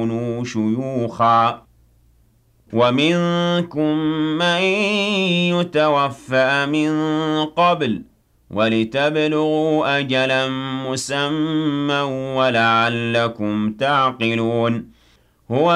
كونوا شيوخا ومنكم من يتوفى من قبل ولتبلغوا أجلا مسمى ولعلكم تعقلون هو